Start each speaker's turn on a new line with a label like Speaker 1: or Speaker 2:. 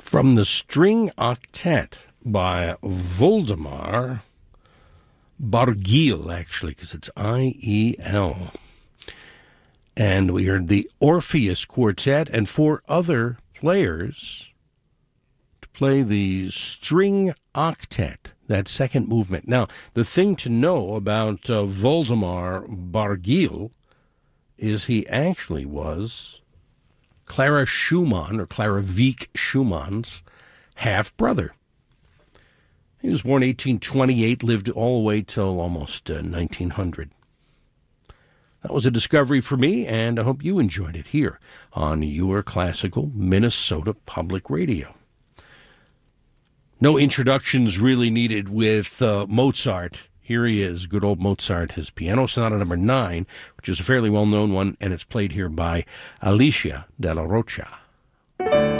Speaker 1: From the String Octet by Voldemar Barguil, actually, because it's I-E-L. And we heard the Orpheus Quartet and 4 other players to play the String Octet, that second movement. Now, the thing to know about Voldemar Barguil is he actually was Clara Schumann, or Clara Wieck Schumann's half-brother. He was born 1828, lived all the way till almost 1900. That was a discovery for me, and I hope you enjoyed it here on your classical Minnesota Public Radio. No introductions really needed with Mozart. Here he is, good old Mozart, his Piano Sonata number 9, which is a fairly well-known one, and it's played here by Alicia Della Rocha.